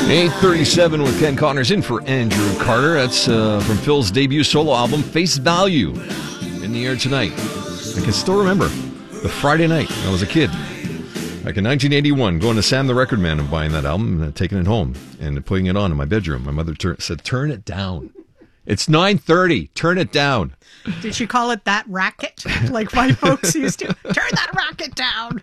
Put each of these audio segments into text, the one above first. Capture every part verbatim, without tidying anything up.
eight thirty-seven with Ken Connors in for Andrew Carter. That's uh, from Phil's debut solo album, Face Value, in the air tonight. I can still remember the Friday night when I was a kid. Back in nineteen eighty-one, going to Sam the Record Man and buying that album and taking it home and putting it on in my bedroom. My mother tur- said, turn it down. It's nine thirty. Turn it down. Did she call it that racket? Like my folks used to. Turn that racket down.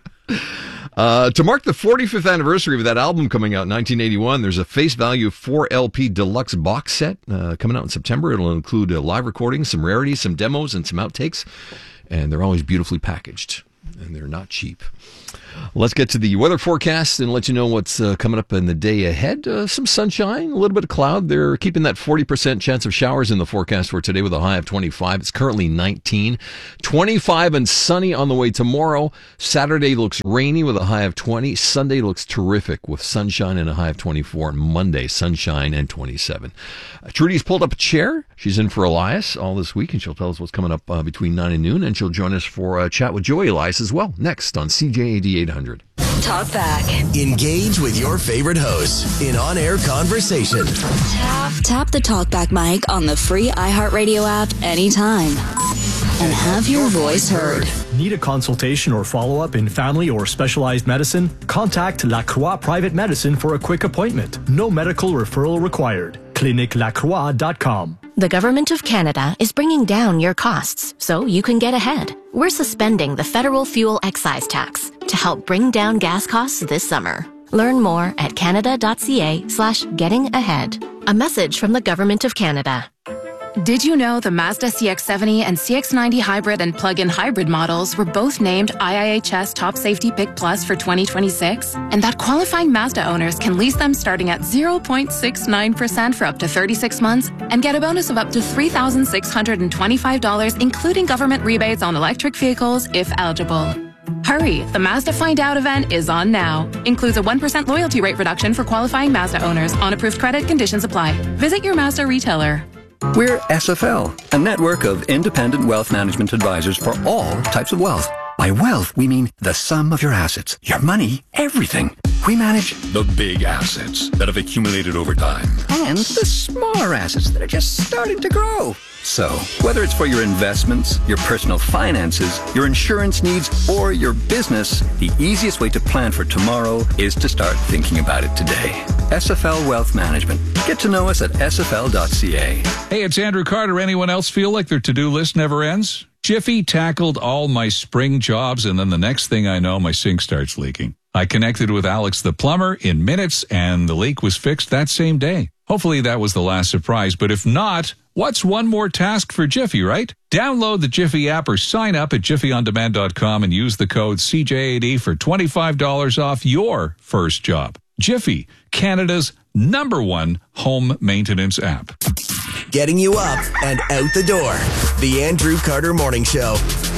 Uh, to mark the forty-fifth anniversary of that album coming out in nineteen eighty-one, there's a Face Value four L P deluxe box set uh, coming out in September. It'll include a live recording, some rarities, some demos, and some outtakes. And they're always beautifully packaged. And they're not cheap. Let's get to the weather forecast and let you know what's uh, coming up in the day ahead. Uh, some sunshine, a little bit of cloud. They're keeping that forty percent chance of showers in the forecast for today with a high of twenty-five. It's currently nineteen. twenty-five and sunny on the way tomorrow. Saturday looks rainy with a high of twenty. Sunday looks terrific with sunshine and a high of twenty-four. And Monday, sunshine and twenty-seven. Uh, Trudy's pulled up a chair. She's in for Elias all this week, and she'll tell us what's coming up uh, between nine and noon. And she'll join us for a chat with Joey Elias as well, next on C J A D eight hundred. Talk back. Engage with your favorite hosts in on-air conversation. Tap, tap the Talkback mic on the free iHeartRadio app anytime. And have your voice heard. Need a consultation or follow-up in family or specialized medicine? Contact La Croix Private Medicine for a quick appointment. No medical referral required. clinic la croix dot com. The Government of Canada is bringing down your costs so you can get ahead. We're suspending the federal fuel excise tax to help bring down gas costs this summer. Learn more at canada.ca slash getting ahead. A message from the Government of Canada. Did you know the Mazda C X seventy and C X ninety hybrid and plug-in hybrid models were both named I I H S Top Safety Pick Plus for twenty twenty-six? And that qualifying Mazda owners can lease them starting at zero point six nine percent for up to thirty-six months and get a bonus of up to three thousand six hundred twenty-five dollars, including government rebates on electric vehicles if eligible. Hurry, the Mazda Find Out event is on now. Includes a one percent loyalty rate reduction for qualifying Mazda owners. On approved credit, conditions apply. Visit your Mazda retailer. We're S F L, a network of independent wealth management advisors for all types of wealth. By wealth, we mean the sum of your assets, your money, everything. We manage the big assets that have accumulated over time and the smaller assets that are just starting to grow. So, whether it's for your investments, your personal finances, your insurance needs, or your business, the easiest way to plan for tomorrow is to start thinking about it today. S F L Wealth Management. Get to know us at S F L dot C A. Hey, it's Andrew Carter. Anyone else feel like their to-do list never ends? Jiffy tackled all my spring jobs, and then the next thing I know, my sink starts leaking. I connected with Alex the plumber in minutes, and the leak was fixed that same day. Hopefully that was the last surprise, but if not, what's one more task for Jiffy, right? Download the Jiffy app or sign up at jiffy on demand dot com and use the code C J A D for twenty-five dollars off your first job. Jiffy, Canada's number one home maintenance app. Getting you up and out the door. The Andrew Carter Morning Show.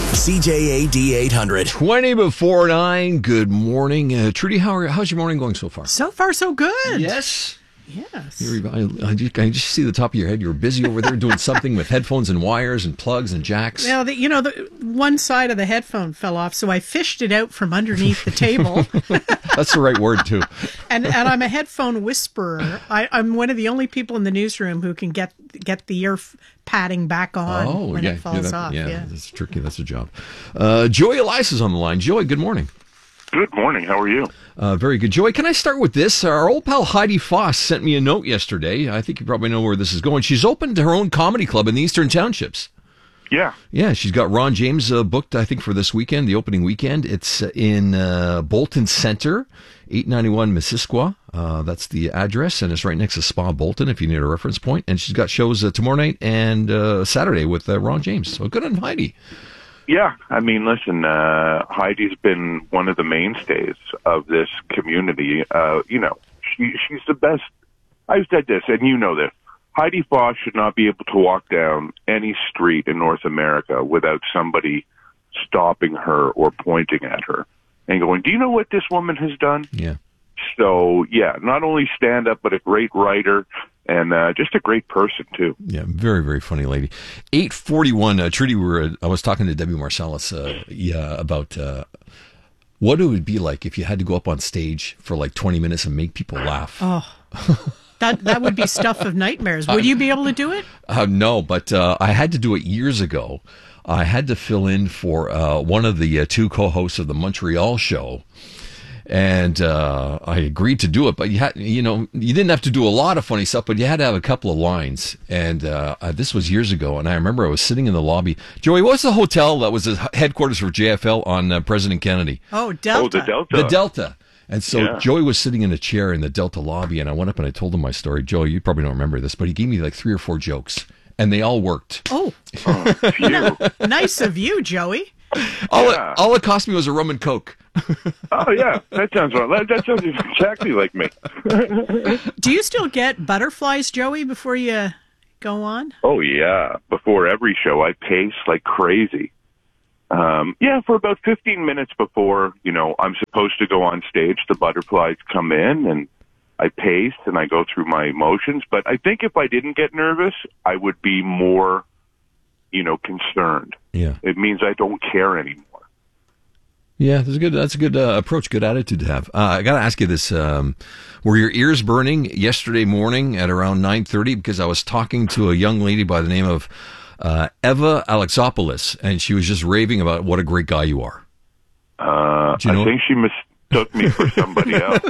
C J A D eight hundred. twenty before nine. Good morning. Uh, Trudy, how are, how's your morning going so far? So far, so good. Yes. Yes. You're, I, I, just, I just see the top of your head. You're busy over there doing something with headphones and wires and plugs and jacks. Well, the, you know, the one side of the headphone fell off, so I fished it out from underneath the table. That's the right word, too. and and I'm a headphone whisperer. I, I'm one of the only people in the newsroom who can get get the ear f- padding back on oh, when yeah, it falls yeah, that, off. Yeah, yeah, that's tricky. That's a job. Uh, Joey Elias is on the line. Joey, good morning. Good morning. How are you? Uh, very good. Joey, can I start with this? Our old pal Heidi Foss sent me a note yesterday. I think you probably know where this is going. She's opened her own comedy club in the Eastern Townships. Yeah. Yeah, she's got Ron James uh, booked, I think, for this weekend, the opening weekend. It's in uh, Bolton Center, eight ninety-one Missisquoi. Uh, that's the address, and it's right next to Spa Bolton, if you need a reference point. And she's got shows uh, tomorrow night and uh, Saturday with uh, Ron James. So good on Heidi. Yeah, I mean, listen, uh, Heidi's been one of the mainstays of this community. Uh, you know, she, she's the best. I've said this, and you know this. Heidi Foss should not be able to walk down any street in North America without somebody stopping her or pointing at her and going, do you know what this woman has done? Yeah. So, yeah, not only stand-up, but a great writer and uh, just a great person, too. Yeah, very, very funny lady. eight forty-one, uh, Trudy, we were, I was talking to Debbie Marsalis uh, yeah, about uh, what it would be like if you had to go up on stage for like twenty minutes and make people laugh. Oh, that that would be stuff of nightmares. Would you be able to do it? Uh, no, but uh, I had to do it years ago. I had to fill in for uh, one of the uh, two co-hosts of the Montreal show. And uh, I agreed to do it, but you had, you know, you didn't have to do a lot of funny stuff, but you had to have a couple of lines. And uh, this was years ago, and I remember I was sitting in the lobby. Joey, what's the hotel that was the headquarters for J F L on uh, President Kennedy? Oh, Delta. Oh, the Delta. The Delta. And so Yeah. Joey was sitting in a chair in the Delta lobby, and I went up and I told him my story. Joey, you probably don't remember this, but he gave me like three or four jokes, and they all worked. Oh, Oh, phew. nice of you, Joey. All, Yeah. it, all it cost me was a rum and Coke. Oh, yeah. That sounds right. That, that sounds exactly like me. Do you still get butterflies, Joey, before you go on? Oh, yeah. Before every show, I pace like crazy. Um, yeah, for about fifteen minutes before, you know, I'm supposed to go on stage, the butterflies come in and I pace and I go through my emotions. But I think if I didn't get nervous, I would be more, you know, concerned. Yeah. It means I don't care anymore. Yeah, that's a good. That's a good uh, approach. Good attitude to have. Uh, I got to ask you this: um, were your ears burning yesterday morning at around nine thirty? Because I was talking to a young lady by the name of uh, Eva Alexopoulos, and she was just raving about what a great guy you are. Uh, Do you know I think she mistook me for somebody else.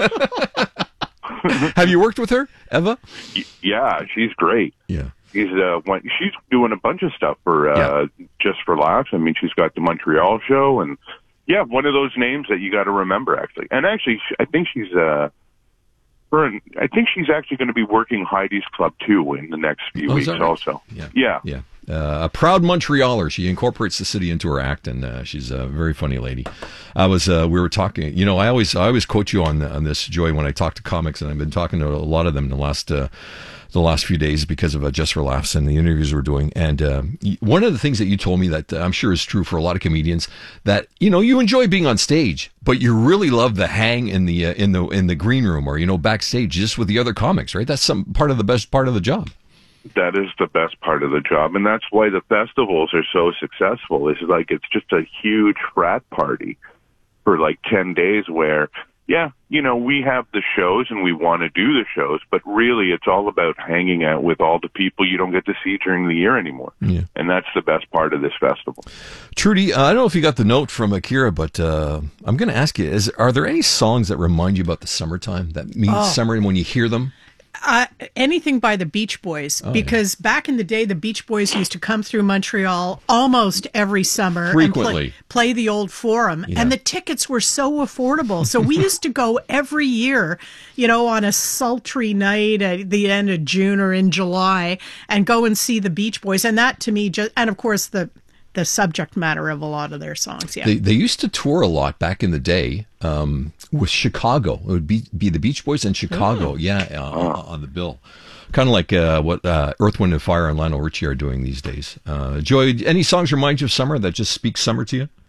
Have you worked with her, Eva? Y- Yeah, she's great. Yeah. She's uh, one, she's doing a bunch of stuff for uh, Just for Laughs. I mean, she's got the Montreal show, and yeah, one of those names that you got to remember. Actually, and actually, I think she's uh, for an, I think she's actually going to be working Heidi's Club too in the next few Oh, is weeks. that right? Also, Yeah. yeah, Yeah. Uh, a proud Montrealer. She incorporates the city into her act, and uh, she's a very funny lady. I was, uh, we were talking, you know, I always, I always quote you on on this, Joy, when I talk to comics, and I've been talking to a lot of them in the last, uh, the last few days because of uh, Just for Laughs and the interviews we're doing. And uh, one of the things that you told me that uh, I'm sure is true for a lot of comedians, that you know you enjoy being on stage, but you really love the hang in the uh, in the in the green room or you know backstage just with the other comics, right? That's some part of the best part of the job. that is the best part of the job, and that's why the festivals are so successful. It's like it's just a huge frat party for like ten days where. Yeah, you know, we have the shows and we want to do the shows, but really it's all about hanging out with all the people you don't get to see during the year anymore. Yeah. And that's the best part of this festival. Trudy, uh, I don't know if you got the note from Akira, but uh, I'm going to ask you, is are there any songs that remind you about the summertime, that mean Oh. summer, and when you hear them? Uh, anything by the Beach Boys, Oh, because back in the day, the Beach Boys used to come through Montreal almost every summer Frequently. and play, play the old Forum, Yeah. and the tickets were so affordable. So we used to go every year, you know, on a sultry night at the end of June or in July, and go and see the Beach Boys. And that to me, just and of course the the subject matter of a lot of their songs. Yeah, They they used to tour a lot back in the day um, with Chicago. It would be be the Beach Boys in Chicago, Oh. yeah, uh, on the bill. Kind of like uh, what uh, Earth, Wind and Fire and Lionel Richie are doing these days. Uh, Joy, any songs remind you of summer that just speak summer to you?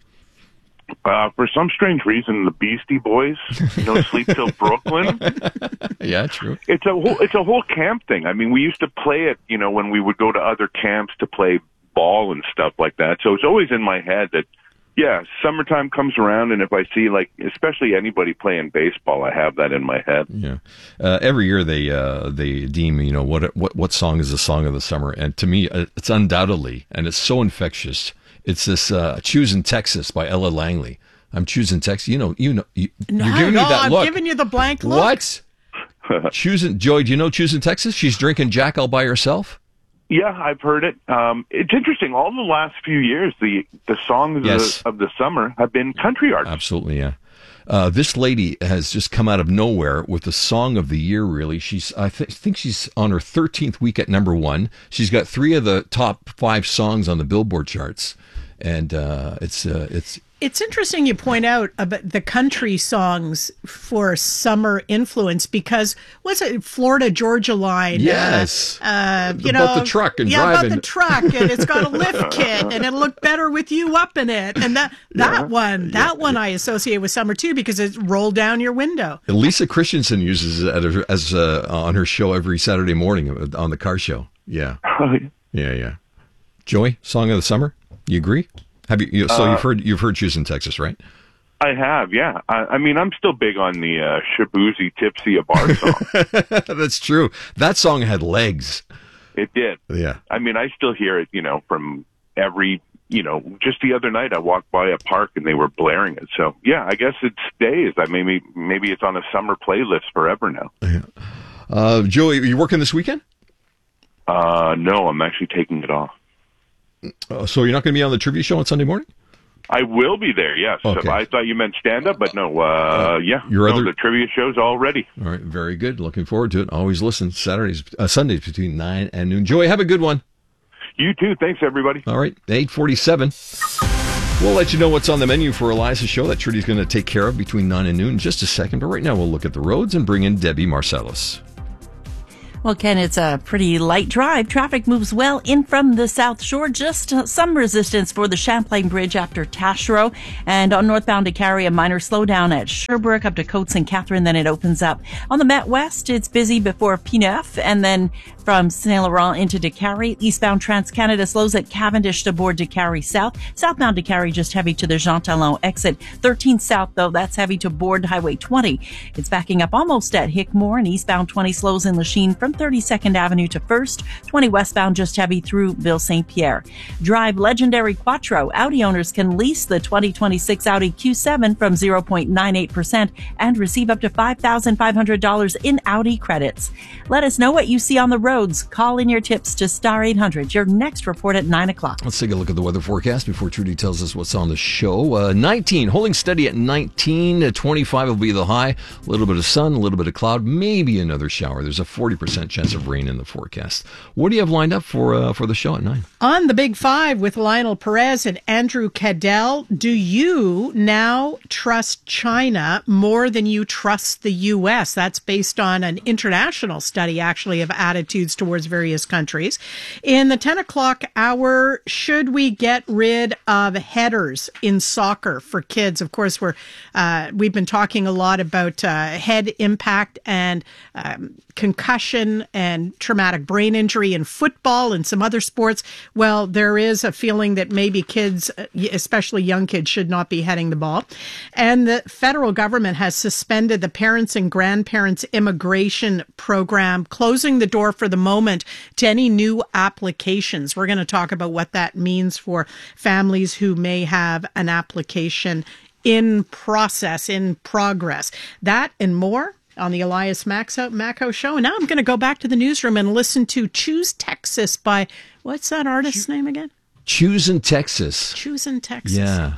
Uh, for some strange reason, the Beastie Boys, you know, Sleep Till Brooklyn. Yeah, true. It's a whole, it's a whole camp thing. I mean, we used to play it, you know, when we would go to other camps to play ball and stuff like that. So it's always in my head that, yeah, summertime comes around, and if I see, like, especially anybody playing baseball, I have that in my head. Yeah, uh, every year they uh, they deem you know what what what song is the song of the summer, and to me uh, it's undoubtedly, and it's so infectious. It's this uh, "Choosing Texas" by Ella Langley. I'm choosing Texas. You know, you know, you, no, you're giving no, me that I'm look. giving you the blank look. What? Choosing Joy? Do you know "Choosing Texas"? She's drinking Jack all by herself. Yeah, I've heard it. Um, it's interesting. All the last few years, the the songs Yes. of, the, of the summer have been country artists. Absolutely, yeah. Uh, this lady has just come out of nowhere with the song of the year. Really, she's I th- think she's on her thirteenth week at number one. She's got three of the top five songs on the Billboard charts, and uh, it's uh, it's. It's interesting you point out about the country songs for summer influence because what's it, Florida Georgia Line? Yes. Uh, uh, you About know, the truck and yeah, driving. about the truck, and it's got a lift kit, and it'll look better with you up in it. And that that Yeah. one, that one, I associate with summer too because it's rolled down your window. Lisa Christensen uses it as, as uh, on her show every Saturday morning on the car show. Yeah, yeah, yeah. Joey, song of the summer. You agree? Have you? you so Uh, you've heard you've heard "Choosing Texas," right? I have, yeah. I, I mean, I'm still big on the uh, Shabuzi Tipsy a Bar song. That's true. That song had legs. It did. Yeah. I mean, I still hear it, you know, from every, you know, just the other night I walked by a park and they were blaring it. So, yeah, I guess it stays. I maybe maybe it's on a summer playlist forever now. Yeah. Uh, Joey, are you working this weekend? Uh, no, I'm actually taking it off. Uh, so you're not going to be on the trivia show on Sunday morning? I will be there, yes. Okay. I thought you meant stand-up, but no, uh, uh yeah. Your no, other... the trivia show's all ready. All right, very good. Looking forward to it. Always listen Saturdays, uh, Sundays between nine and noon. Joey, have a good one. You too. Thanks, everybody. All right, eight forty-seven. We'll let you know what's on the menu for Eliza's show that Trudy's going to take care of between nine and noon in just a second. But right now, we'll look at the roads and bring in Debbie Marcellus. Well, Ken, it's a pretty light drive. Traffic moves well in from the South Shore. Just uh, some resistance for the Champlain Bridge after Taschereau. And on northbound to Carry, a minor slowdown at Sherbrooke up to Coates and Catherine. Then it opens up. On the Met West, it's busy before Pineuf. And then from Saint Laurent into DeCarry, eastbound Trans-Canada slows at Cavendish to board DeCarry South. Southbound DeCarry just heavy to the Jean Talon exit. thirteen South, though, that's heavy to board Highway twenty. It's backing up almost at Hickmore, and eastbound twenty slows in Lachine from thirty-second Avenue to First. twenty westbound just heavy through Ville Saint Pierre. Drive legendary Quattro. Audi owners can lease the twenty twenty-six Audi Q seven from zero point nine eight percent and receive up to five thousand five hundred dollars in Audi credits. Let us know what you see on the roads. Call in your tips to Star eight hundred. Your next report at nine o'clock. Let's take a look at the weather forecast before Trudy tells us what's on the show. Uh, nineteen, holding steady at nineteen. Uh, twenty-five will be the high. A little bit of sun, a little bit of cloud, maybe another shower. There's a forty percent chance of rain in the forecast. What do you have lined up for uh, for the show at nine? On the Big Five with Lionel Perez and Andrew Cadell, do you now trust China more than you trust the U S? That's based on an international study, actually, of attitudes towards various countries. In the ten o'clock hour, should we get rid of headers in soccer for kids? Of course, we're uh, we've been talking a lot about uh, head impact and um, concussion and traumatic brain injury in football and some other sports. Well, there is a feeling that maybe kids, especially young kids, should not be heading the ball. And the federal government has suspended the parents and grandparents immigration program, closing the door for the moment to any new applications. We're going to talk about what that means for families who may have an application in process, in progress. That and more on the Elias Macco Show. And now I'm going to go back to the newsroom and listen to Choose Texas by, what's that artist's name again? Choosing Texas. Choosing Texas. Yeah.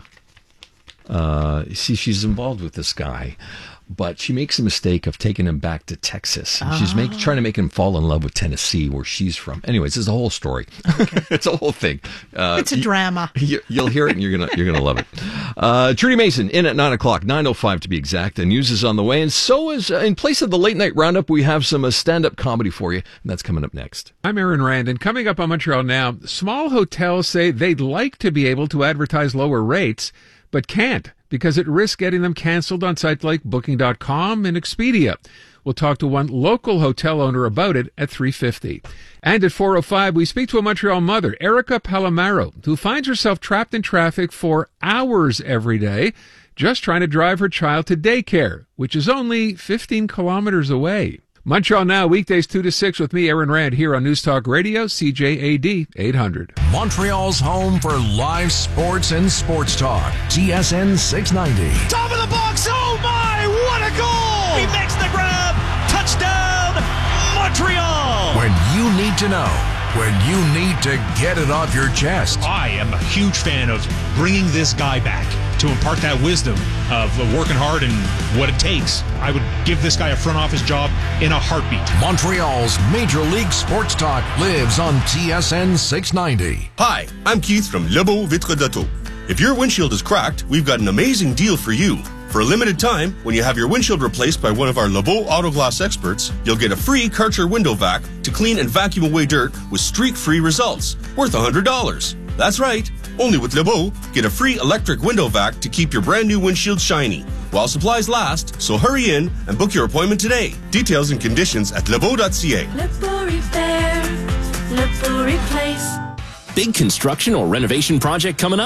Uh, see, she's involved with this guy, but she makes a mistake of taking him back to Texas. Oh. She's make, trying to make him fall in love with Tennessee, where she's from. Anyways, it's a whole story. Okay. It's a whole thing. Uh, it's a drama. You, you'll hear it, and you're gonna you're gonna love it. Uh, Trudy Mason in at nine o'clock, nine oh five to be exact. And news is on the way, and so is uh, in place of the late night roundup, we have some uh, stand up comedy for you, and that's coming up next. I'm Aaron Rand, and coming up on Montreal Now, small hotels say they'd like to be able to advertise lower rates, but can't, because it risks getting them canceled on sites like Booking dot com and Expedia. We'll talk to one local hotel owner about it at three fifty. And at four oh five, we speak to a Montreal mother, Erica Palomaro, who finds herself trapped in traffic for hours every day, just trying to drive her child to daycare, which is only fifteen kilometers away. Montreal Now, weekdays two to six with me, Aaron Rand, here on News Talk Radio, C J A D eight hundred. Montreal's home for live sports and sports talk. T S N six ninety. Top of the box, oh my, what a goal! He makes the grab, touchdown, Montreal! When you need to know, when you need to get it off your chest. I am a huge fan of bringing this guy back to impart that wisdom of working hard and what it takes. I would give this guy a front office job in a heartbeat. Montreal's Major League Sports Talk lives on T S N six ninety. Hi, I'm Keith from Lebeau Vitre d'Auto. If your windshield is cracked, we've got an amazing deal for you. For a limited time, when you have your windshield replaced by one of our Lebeau Auto Glass experts, you'll get a free Karcher window vac to clean and vacuum away dirt with streak-free results, worth one hundred dollars. That's right. Only with Lebeau, get a free electric window vac to keep your brand new windshield shiny while supplies last, so hurry in and book your appointment today. Details and conditions at lebeau dot c a. Lebeau Repair, Lebeau Replace. Big construction or renovation project coming up?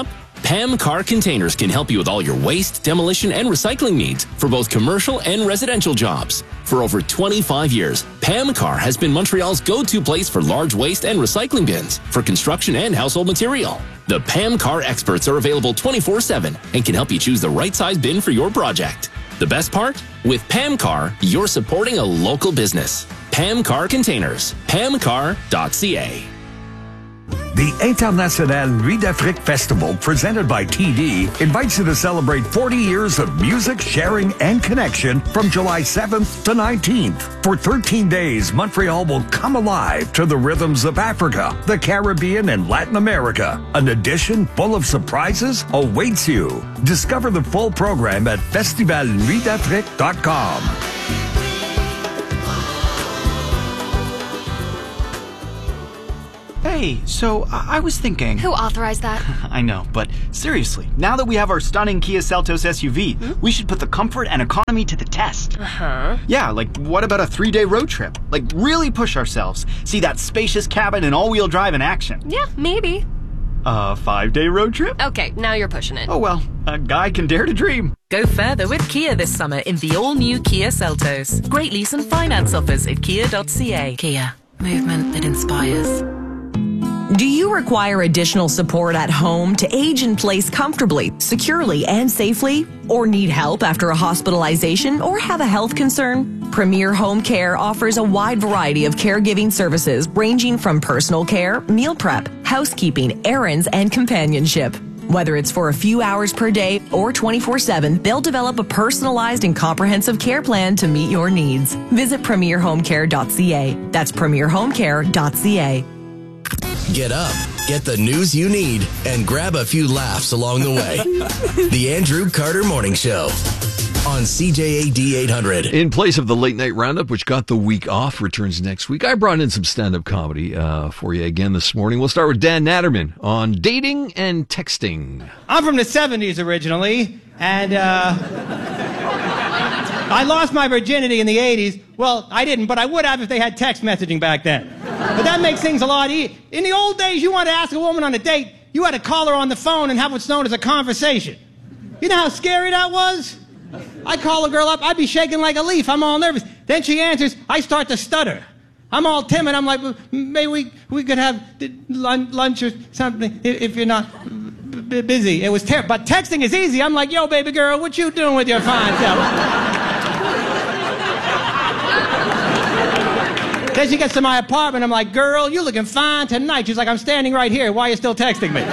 Pam Car Containers can help you with all your waste, demolition, and recycling needs for both commercial and residential jobs. For over twenty-five years, Pam Car has been Montreal's go-to place for large waste and recycling bins for construction and household material. The Pam Car experts are available twenty-four seven and can help you choose the right size bin for your project. The best part? With Pam Car, you're supporting a local business. Pam Car Containers. pam car dot c a. The International Nuit d'Afrique Festival, presented by T D, invites you to celebrate forty years of music, sharing, and connection from July seventh to nineteenth. For thirteen days, Montreal will come alive to the rhythms of Africa, the Caribbean, and Latin America. An edition full of surprises awaits you. Discover the full program at festival nuit d'afrique dot com. Hey, so I, I was thinking... Who authorized that? I know, but seriously, now that we have our stunning Kia Seltos S U V, hmm? we should put the comfort and economy to the test. Uh-huh. Yeah, like what about a three-day road trip? Like really push ourselves. See that spacious cabin and all-wheel drive in action. Yeah, maybe. A five-day road trip? Okay, now you're pushing it. Oh well, a guy can dare to dream. Go further with Kia this summer in the all-new Kia Seltos. Great lease and finance offers at kia dot c a. Kia, movement that inspires. Do you require additional support at home to age in place comfortably, securely, and safely? Or need help after a hospitalization or have a health concern? Premier Home Care offers a wide variety of caregiving services ranging from personal care, meal prep, housekeeping, errands, and companionship. Whether it's for a few hours per day or twenty-four seven, they'll develop a personalized and comprehensive care plan to meet your needs. Visit premier home care dot c a. That's premier home care dot c a. Get up, get the news you need, and grab a few laughs along the way. The Andrew Carter Morning Show on C J A D eight hundred. In place of the late night roundup, which got the week off, returns next week. I brought in some stand-up comedy uh, for you again this morning. We'll start with Dan Natterman on dating and texting. I'm from the seventies originally, and uh, I lost my virginity in the eighties. Well, I didn't, but I would have if they had text messaging back then. But that makes things a lot easier. In the old days, you wanted to ask a woman on a date, you had to call her on the phone and have what's known as a conversation. You know how scary that was? I call a girl up, I'd be shaking like a leaf. I'm all nervous. Then she answers, I start to stutter. I'm all timid. I'm like, well, maybe we, we could have lunch or something if you're not b- busy. It was terrible. But texting is easy. I'm like, yo, baby girl, what you doing with your fine self? Then she gets to my apartment. I'm like, girl, you looking fine tonight. She's like, I'm standing right here. Why are you still texting me?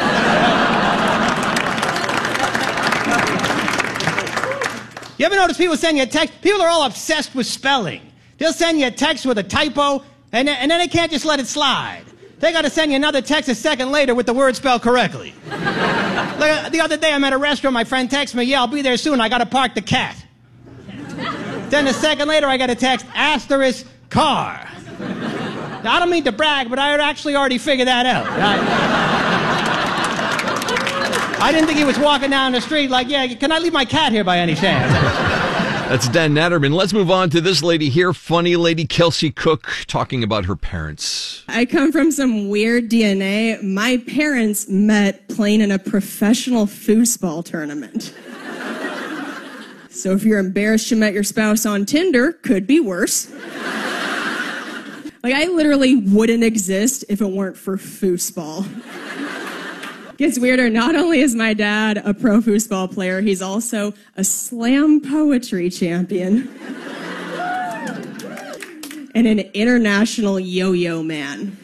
You ever notice people send you a text? People are all obsessed with spelling. They'll send you a text with a typo, and then, and then they can't just let it slide. They got to send you another text a second later with the word spelled correctly. Like, the other day I'm at a restaurant. My friend texts me, yeah, I'll be there soon. I got to park the cat. Then a second later I got a text, asterisk car. Now, I don't mean to brag, but I had actually already figured that out. I, I didn't think he was walking down the street like, yeah, can I leave my cat here by any chance? That's Dan Natterman. Let's move on to this lady here, funny lady Kelsey Cook, talking about her parents. I come from some weird D N A. My parents met playing in a professional foosball tournament. So if you're embarrassed you met your spouse on Tinder, could be worse. Like, I literally wouldn't exist if it weren't for foosball. Gets weirder. Not only is my dad a pro foosball player, he's also a slam poetry champion and an international yo-yo man.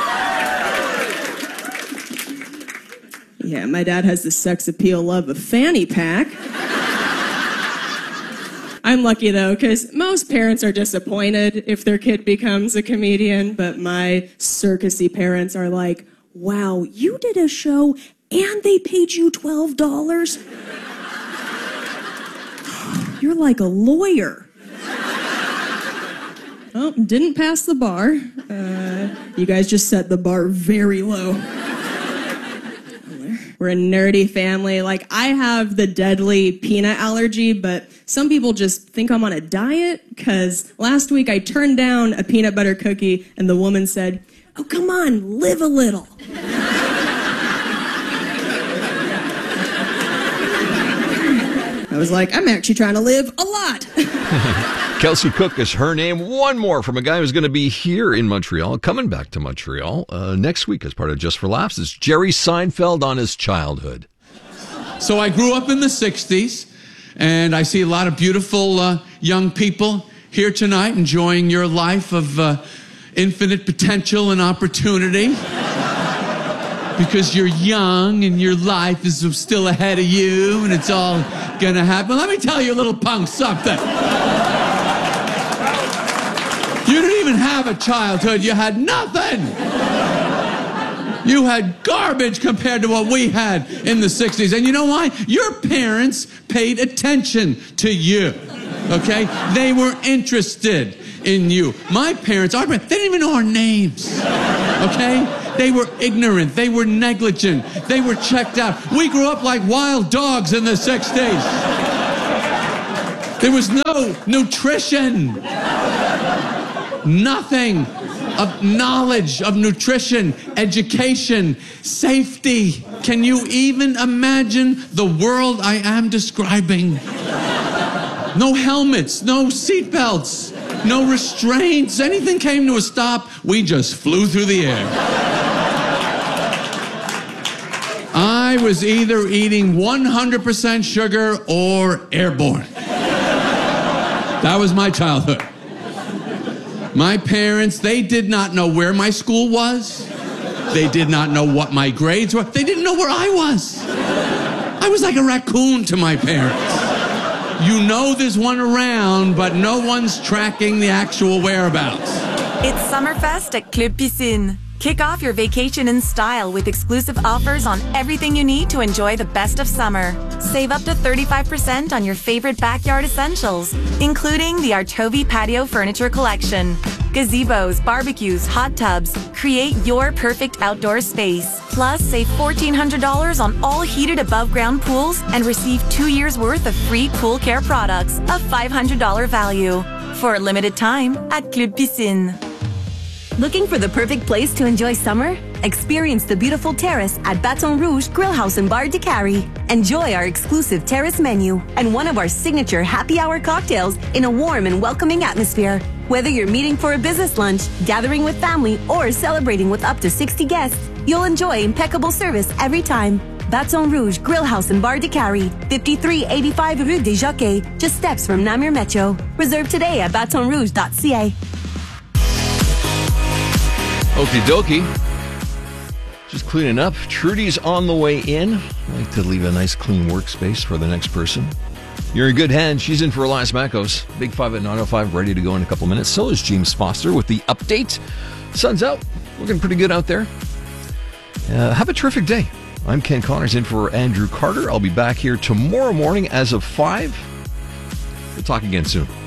Yeah, my dad has the sex appeal love of fanny pack. I'm lucky, though, because most parents are disappointed if their kid becomes a comedian, but my circusy parents are like, wow, you did a show and they paid you twelve dollars? You're like a lawyer. Oh, didn't pass the bar. Uh, you guys just set the bar very low. We're a nerdy family. Like, I have the deadly peanut allergy, but some people just think I'm on a diet, because last week I turned down a peanut butter cookie and the woman said, oh, come on, live a little. I was like, I'm actually trying to live a lot. Kelsey Cook is her name. One more from a guy who's going to be here in Montreal, coming back to Montreal uh, next week as part of Just for Laughs. It's Jerry Seinfeld on his childhood. So I grew up in the sixties, and I see a lot of beautiful uh, young people here tonight enjoying your life of uh, infinite potential and opportunity. Because you're young and your life is still ahead of you and it's all gonna happen. Let me tell you, little punk, something. You didn't even have a childhood. You had nothing. You had garbage compared to what we had in the sixties. And you know why? Your parents paid attention to you, okay? They were interested in you. My parents, our parents, they didn't even know our names, okay? They were ignorant. They were negligent. They were checked out. We grew up like wild dogs in the sixties. There was no nutrition. Nothing of knowledge, of nutrition, education, safety. Can you even imagine the world I am describing? No helmets, no seatbelts, no restraints. Anything came to a stop, we just flew through the air. I was either eating one hundred percent sugar or airborne. That was my childhood. My parents, they did not know where my school was. They did not know what my grades were. They didn't know where I was. I was like a raccoon to my parents. You know there's one around, but no one's tracking the actual whereabouts. It's Summerfest at Club Piscine. Kick off your vacation in style with exclusive offers on everything you need to enjoy the best of summer. Save up to thirty-five percent on your favorite backyard essentials, including the Artovi Patio Furniture Collection. Gazebos, barbecues, hot tubs. Create your perfect outdoor space. Plus, save fourteen hundred dollars on all heated above-ground pools and receive two years' worth of free pool care products, a five hundred dollars value. For a limited time at Club Piscine. Looking for the perfect place to enjoy summer? Experience the beautiful terrace at Baton Rouge Grill House and Bar de Cary. Enjoy our exclusive terrace menu and one of our signature happy hour cocktails in a warm and welcoming atmosphere. Whether you're meeting for a business lunch, gathering with family, or celebrating with up to sixty guests, you'll enjoy impeccable service every time. Baton Rouge Grill House and Bar de Cary, fifty-three eighty-five Rue des Jockeys, just steps from Namur Metro. Reserve today at baton rouge dot c a. Okie dokie. Just cleaning up. Trudy's on the way in. I like to leave a nice clean workspace for the next person. You're in good hands. She's in for Elias Makos. Big five at nine oh five, ready to go in a couple minutes. So is James Foster with the update. Sun's out. Looking pretty good out there. Uh, have a terrific day. I'm Ken Connors in for Andrew Carter. I'll be back here tomorrow morning as of five. We'll talk again soon.